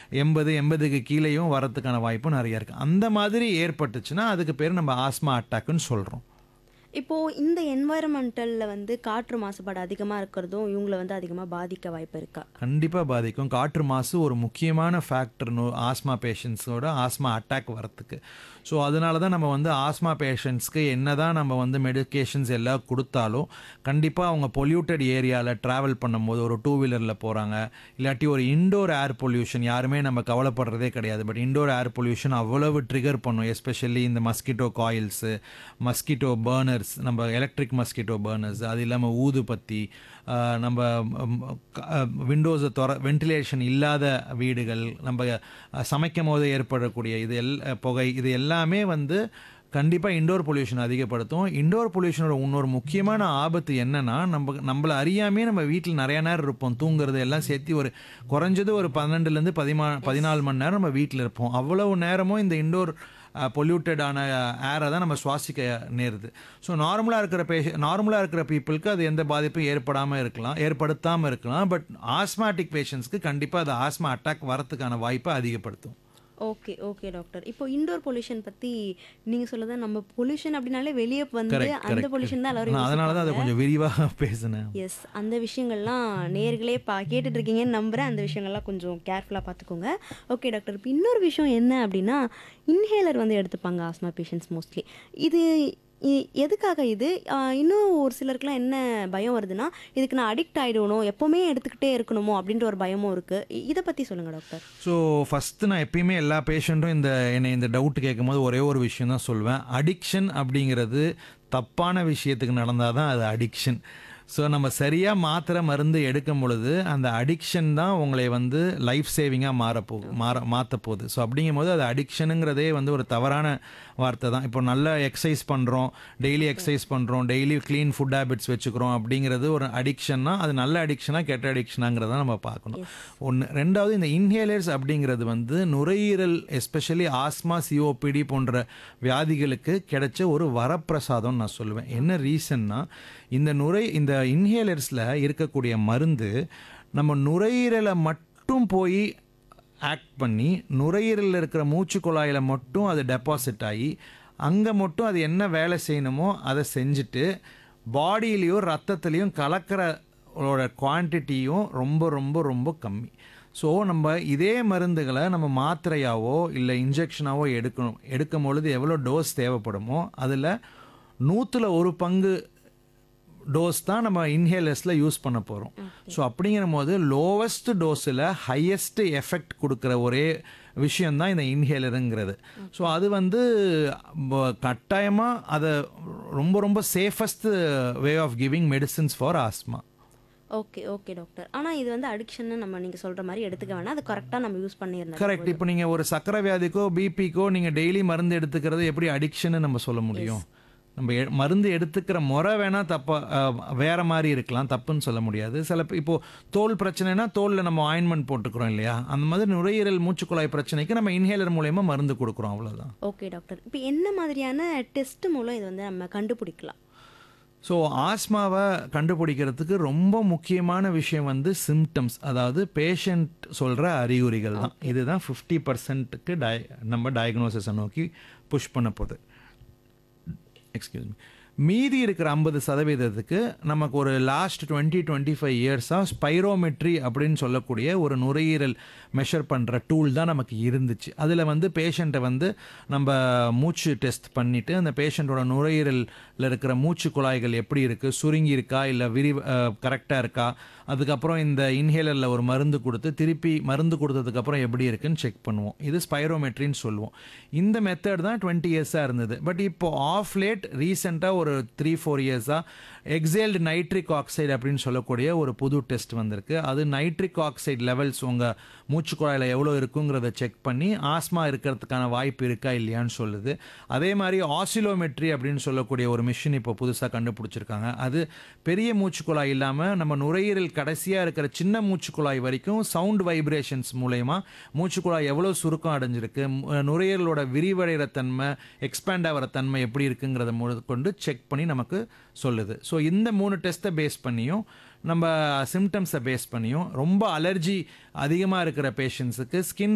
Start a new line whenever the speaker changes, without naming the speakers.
80க்கு கீழேயும் வரதுக்கான வாய்ப்பும் நிறைய இருக்குது. அந்த மாதிரி ஏற்பட்டுச்சுன்னா அதுக்கு பேர் நம்ம ஆஸ்மா அட்டாக்குன்னு சொல்கிறோம்.
இப்போ இந்த என்வாயரன்மெண்டல்ல வந்து காற்று மாசுபாடு அதிகமா இருக்கிறதும் இவங்கள வந்து அதிகமா பாதிக்க வாய்ப்பு இருக்கா?
கண்டிப்பாக பாதிக்கும். காற்று மாசு ஒரு முக்கியமான ஃபேக்டர் ஆஸ்மா பேஷண்ட்ஸோட ஆஸ்மா அட்டாக் வரத்துக்கு. ஸோ அதனால தான் நம்ம வந்து ஆஸ்மா பேஷண்ட்ஸ்க்கு என்ன தான் நம்ம வந்து மெடிக்கேஷன்ஸ் எல்லாம் கொடுத்தாலும் கண்டிப்பாக அவங்க பொல்யூட்டட் ஏரியாவில் ட்ராவல் பண்ணும்போது ஒரு 2 வீலரில் போகிறாங்க, இல்லாட்டி ஒரு இன்டோர் ஏர் பொல்யூஷன் யாருமே நம்ம கவலைப்படுறதே கிடையாது. பட் இன்டோர் ஏர் பொல்யூஷன் அவ்வளவு ட்ரிகர் பண்ணும். எஸ்பெஷலி இந்த மஸ்கிட்டோ காயில்ஸு, மஸ்கிட்டோ பர்னர்ஸ், நம்ம எலக்ட்ரிக் மஸ்கிட்டோ பர்னர்ஸ், அது இல்லாமல் ஊதுபத்தி, நம்ம விண்டோஸை வென்டிலேஷன் இல்லாத வீடுகள், நம்ம சமைக்கும் போது ஏற்படக்கூடிய இது புகை, இது எல்லாமே வந்து கண்டிப்பாக இண்டோர் பொல்யூஷன் அதிகப்படுத்தும். இண்டோர் பொல்யூஷனோட இன்னொரு முக்கியமான ஆபத்து என்னன்னா, நம்மளை அறியாமே நம்ம வீட்டில் நிறைய நேரம் இருப்போம். தூங்குறது எல்லாம் சேர்த்து ஒரு குறைஞ்சது ஒரு 12லேருந்து 14 மணி நேரம் நம்ம வீட்டில் இருப்போம். அவ்வளவு நேரமும் இந்த இண்டோர் பொல்யூட்டடான ஏரை தான் நம்ம சுவாசிக்க நேருது. ஸோ நார்மலாக இருக்கிற பீப்புளுக்கு அது எந்த பாதிப்பும் ஏற்படுத்தாமல் இருக்கலாம். பட் ஆஸ்மாட்டிக் பேஷண்ட்ஸ்க்கு கண்டிப்பாக அது ஆஸ்மா அட்டாக் வரத்துக்கான வாய்ப்பை அதிகப்படுத்தும்.
Okay, okay doctor. இப்போ இன்டோர் பொல்யூஷன் பத்தி நீங்க சொல்லதான் நம்ம பொல்யூஷன் அப்படினாலே வெளியே வந்து அந்த பொல்யூஷன் தான் எல்லாரும்
அதனால தான் அதை கொஞ்சம் விரிவாக பேசுனேன்.
எஸ், அந்த விஷயங்கள்லாம் நேர்களே கேட்டுட்டு இருக்கீங்கன்னு நம்புறேன். அந்த விஷயங்கள்லாம் கொஞ்சம் கேர்ஃபுல்லாக பார்த்துக்கோங்க. ஓகே டாக்டர், இப்போ இன்னொரு விஷயம் என்ன அப்படின்னா, இன்ஹேலர் வந்து எடுத்துப்பாங்க ஆஸ்மா பேஷண்ட்ஸ் மோஸ்ட்லி. இது எதுக்காக இது? இன்னும் ஒரு சிலருக்குலாம் என்ன பயம் வருதுன்னா, இதுக்கு நான் அடிக்ட் ஆகிடணும், எப்போவுமே எடுத்துக்கிட்டே இருக்கணுமோ அப்படின்ற ஒரு பயமும் இருக்குது. இதை பற்றி சொல்லுங்கள் டாக்டர்.
ஸோ ஃபஸ்ட்டு நான் எப்பயுமே எல்லா பேஷண்ட்டும் என்னை இந்த டவுட் கேட்கும்போது ஒரே ஒரு விஷயம் தான் சொல்லுவேன். அடிக்ஷன் அப்படிங்கிறது தப்பான விஷயத்துக்கு நடந்தால் தான் அது அடிக்ஷன். ஸோ நம்ம சரியாக மாத்திரை மருந்து எடுக்கும் பொழுது அந்த அடிக்ஷன் தான் உங்களை வந்து லைஃப் சேவிங்காக மாற்ற போகுது. ஸோ அப்படிங்கும்போது அது அடிக்ஷனுங்கிறதே வந்து ஒரு தவறான வார்த்தை தான். இப்போ நல்ல எக்ஸசைஸ் பண்ணுறோம், டெய்லி க்ளீன் ஃபுட் ஹேபிட்ஸ் வச்சுக்கிறோம் அப்படிங்கிறது ஒரு அடிக்ஷன்னா அது நல்ல அடிக்ஷனாக கெட்ட அடிக்ஷனாங்கிறத நம்ம பார்க்கணும். ஒன்று. ரெண்டாவது, இந்த இன்ஹேலர்ஸ் அப்படிங்கிறது வந்து நுரையீரல், எஸ்பெஷலி ஆஸ்மா, சிஓபிடி போன்ற வியாதிகளுக்கு கிடைச்ச ஒரு வரப்பிரசாதம் நான் சொல்லுவேன். என்ன ரீசன்னா, இந்த இன்ஹேலர்ஸில் இருக்கக்கூடிய மருந்து நம்ம நுரையீரலை மட்டும் போய் ஆக்ட் பண்ணி நுரையீரலில் இருக்கிற மூச்சு குழாயில் மட்டும் அது டெபாசிட் ஆகி அங்கே மட்டும் அது என்ன வேலை செய்யணுமோ அதை செஞ்சுட்டு பாடியிலையும் ரத்தத்துலேயும் கலக்கிறோட குவான்டிட்டியும் ரொம்ப ரொம்ப ரொம்ப கம்மி. ஸோ நம்ம இதே மருந்துகளை நம்ம மாத்திரையாவோ இல்லை இன்ஜெக்ஷனாவோ எடுக்கும் பொழுது எவ்வளோ டோஸ் தேவைப்படுமோ அதில் 100ல் 1 பங்கு டோஸ் தான் நம்ம இன்ஹேலர்ஸில் யூஸ் பண்ண போகிறோம். ஸோ அப்படிங்கிற போது லோவஸ்ட் டோஸில் ஹையஸ்ட் எஃபெக்ட் கொடுக்குற ஒரே விஷயந்தான் இந்த இன்ஹேலருங்கிறது. ஸோ அது வந்து கட்டாயமாக அதை ரொம்ப ரொம்ப safest way of giving medicines for asthma.
Okay, okay doctor. ஆனால் இது வந்து அடிக்ஷன் நீங்கள் சொல்கிற மாதிரி எடுத்துக்க வேணாம், அது கரெக்டாக நம்ம யூஸ் பண்ணியிருந்தோம்.
கரெக்ட். இப்போ நீங்கள் ஒரு சக்கரை வியாதிக்கோ பிபிக்கோ நீங்கள் டெய்லி மருந்து எடுத்துக்கிறது எப்படி அடிக்ஷன்னு நம்ம சொல்ல முடியும்? நம்ம மருந்து எடுத்துக்கிற முறை வேணால் வேறு மாதிரி இருக்கலாம், தப்புன்னு சொல்ல முடியாது. இப்போது தோல் பிரச்சனைனா தோலில் நம்ம ஆயின்மெண்ட் போட்டுக்கிறோம் இல்லையா, அந்த மாதிரி நுரையீரல் மூச்சுக்குழாய் பிரச்சனைக்கு நம்ம இன்ஹேலர் மூலயமா மருந்து கொடுக்குறோம், அவ்வளோதான்.
Okay doctor. இப்போ என்ன மாதிரியான டெஸ்ட் மூலம் இது வந்து நம்ம கண்டுபிடிக்கலாம்?
ஸோ ஆஸ்மாவை கண்டுபிடிக்கிறதுக்கு ரொம்ப முக்கியமான விஷயம் வந்து சிம்டம்ஸ், அதாவது பேஷண்ட் சொல்கிற அறிகுறிகள் தான். இதுதான் 50%க்கு நம்ம டயக்னோசிஸை நோக்கி புஷ் பண்ண போகுது. மீதி இருக்கிற 50%க்கு நமக்கு ஒரு லாஸ்ட் 20-25 இயர்ஸாக ஸ்பைரோமெட்ரி அப்படின்னு சொல்லக்கூடிய ஒரு நுரையீரல் மெஷர் பண்ணுற டூல் தான் நமக்கு இருந்துச்சு. அதில் வந்து பேஷண்ட்டை வந்து நம்ம மூச்சு டெஸ்ட் பண்ணிவிட்டு அந்த பேஷண்ட்டோட நுரையீரலில் இருக்கிற மூச்சு குழாய்கள் எப்படி இருக்குது, சுருங்கி இருக்கா இல்லை கரெக்டாக இருக்கா, அதுக்கப்புறம் இந்த இன்ஹேலரில் ஒரு மருந்து கொடுத்து திருப்பி மருந்து கொடுத்ததுக்கப்புறம் எப்படி இருக்குன்னு செக் பண்ணுவோம். இது ஸ்பைரோமெட்ரின்னு சொல்லுவோம். இந்த மெத்தட் தான் 20 இயர்ஸாக இருந்தது. பட் இப்போ ஆஃப் லேட் ரீசெண்டாக ஒரு 3-4 இயர்ஸாக எக்ஸேல்டு நைட்ரிக் ஆக்சைடு அப்படின்னு சொல்லக்கூடிய ஒரு புது டெஸ்ட் வந்திருக்கு. அது நைட்ரிக் ஆக்சைடு லெவல்ஸ் உங்கள் மூச்சுக்குழாயில் எவ்வளோ இருக்குங்கிறத செக் பண்ணி ஆஸ்மா இருக்கிறதுக்கான வாய்ப்பு இருக்கா இல்லையான்னு சொல்லுது. அதே மாதிரி ஆசிலோமெட்ரி அப்படின்னு சொல்லக்கூடிய ஒரு மிஷின் இப்போ புதுசாக கண்டுபிடிச்சிருக்காங்க. அது பெரிய மூச்சுக்குழாய் இல்லாமல் நம்ம நுரையீரல் கடைசியாக இருக்கிற சின்ன மூச்சுக்குழாய் வரைக்கும் சவுண்ட் வைப்ரேஷன்ஸ் மூலயமா மூச்சுக்குழாய் எவ்வளோ சுருக்கம் அடைஞ்சிருக்கு, நுரையீரலோட விரிவடைகிற தன்மை, எக்ஸ்பேண்ட் ஆகிற தன்மை எப்படி இருக்குங்கிறத கொண்டு செக் பண்ணி நமக்கு சொல்லுது. ஸோ இந்த 3 டெஸ்ட்டை பேஸ் பண்ணியும் நம்ம சிம்டம்ஸை பேஸ் பண்ணியும் ரொம்ப அலர்ஜி அதிகமாக இருக்கிற பேஷண்ட்ஸுக்கு ஸ்கின்